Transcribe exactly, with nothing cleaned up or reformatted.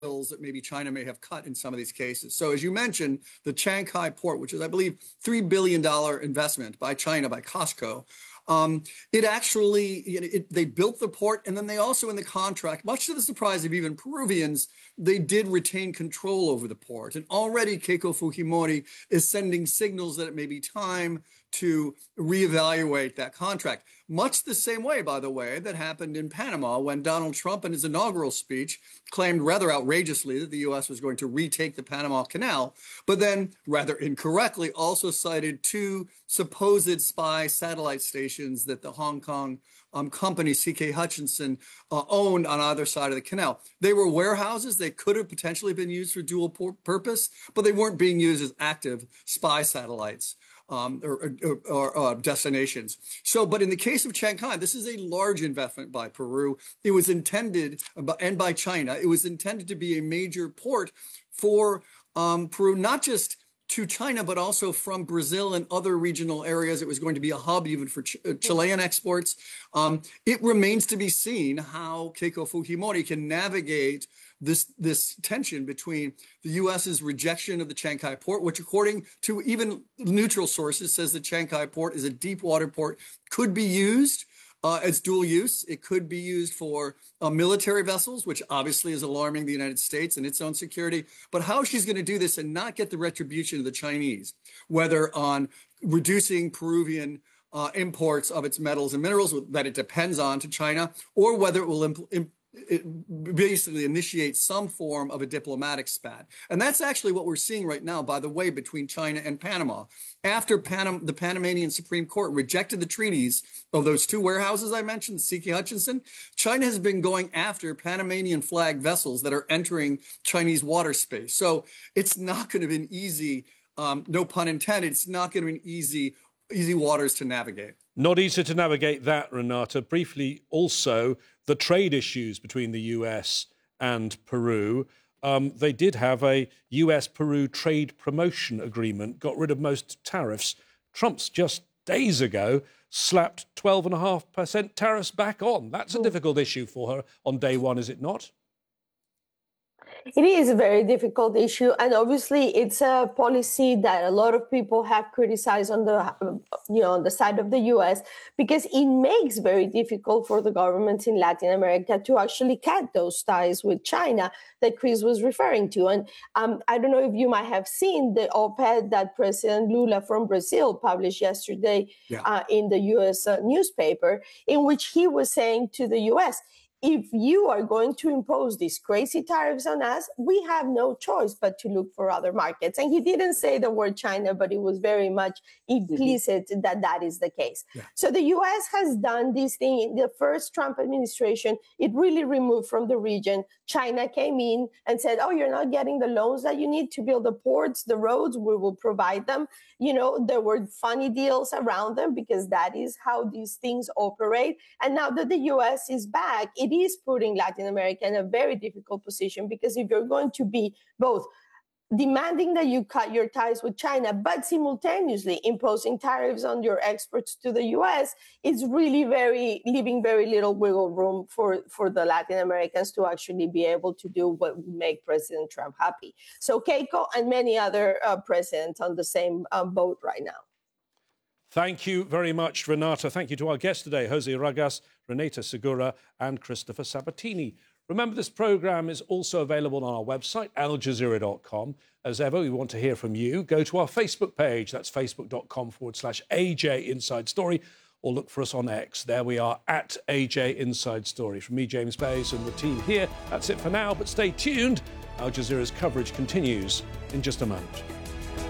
that maybe China may have cut in some of these cases. So as you mentioned, the Shanghai port, which is, I believe, three billion dollars investment by China, by COSCO, um, it actually, it, it, they built the port, and then they also in the contract, much to the surprise of even Peruvians, they did retain control over the port. And already Keiko Fujimori is sending signals that it may be time to reevaluate that contract. Much the same way, by the way, that happened in Panama when Donald Trump in his inaugural speech claimed rather outrageously that the U S was going to retake the Panama Canal, but then rather incorrectly also cited two supposed spy satellite stations that the Hong Kong um, company C K Hutchison uh, owned on either side of the canal. They were warehouses. They could have potentially been used for dual purpose, but they weren't being used as active spy satellites. Um, or, or, or uh, destinations. So, but in the case of Shanghai, this is a large investment by Peru. It was intended, and by China, it was intended to be a major port for um, Peru, not just to China, but also from Brazil and other regional areas. It was going to be a hub even for Ch- Chilean exports. Um, it remains to be seen how Keiko Fujimori can navigate this this tension between the U S's rejection of the Shanghai port, which according to even neutral sources says the Shanghai port is a deep water port, could be used uh, as dual use. It could be used for uh, military vessels, which obviously is alarming the United States and its own security. But how she's going to do this and not get the retribution of the Chinese, whether on reducing Peruvian uh, imports of its metals and minerals that it depends on to China, or whether it will imp- imp- it basically initiates some form of a diplomatic spat. And that's actually what we're seeing right now, by the way, between China and Panama. After Panam- the Panamanian Supreme Court rejected the treaties of those two warehouses I mentioned, C K Hutchison, China has been going after Panamanian flag vessels that are entering Chinese water space. So it's not going to be an easy, um, no pun intended, it's not going to be an easy, easy waters to navigate. Not easy to navigate that, Renata. Briefly, also, the trade issues between the U S and Peru. Um, they did have a U S Peru trade promotion agreement, got rid of most tariffs. Trump's just days ago slapped twelve point five percent tariffs back on. That's a difficult issue for her on day one, is it not? It is a very difficult issue, and obviously it's a policy that a lot of people have criticized on the, you know, on the side of the U S because it makes very difficult for the governments in Latin America to actually cut those ties with China that Chris was referring to. And um, I don't know if you might have seen the op-ed that President Lula from Brazil published yesterday yeah. uh, in the U S uh, newspaper, in which he was saying to the U S, if you are going to impose these crazy tariffs on us, we have no choice but to look for other markets. And he didn't say the word China, but it was very much implicit mm-hmm. that that is the case. Yeah. So the U S has done this thing in the first Trump administration. It really removed from the region. China came in and said, oh, you're not getting the loans that you need to build the ports, the roads, we will provide them. You know, there were funny deals around them because that is how these things operate. And now that the U S is back, it is putting Latin America in a very difficult position because if you're going to be both demanding that you cut your ties with China, but simultaneously imposing tariffs on your exports to the U S, it's really very, leaving very little wiggle room for, for the Latin Americans to actually be able to do what would make President Trump happy. So Keiko and many other uh, presidents on the same uh, boat right now. Thank you very much, Renata. Thank you to our guests today, Jose Ragas, Renata Segura and Christopher Sabatini. Remember, this programme is also available on our website, al jazeera dot com. As ever, we want to hear from you. Go to our Facebook page. That's facebook.com forward slash AJ Inside Story. Or look for us on X. There we are, at A J Inside Story. From me, James Bays, and the team here, that's it for now. But stay tuned. Al Jazeera's coverage continues in just a moment.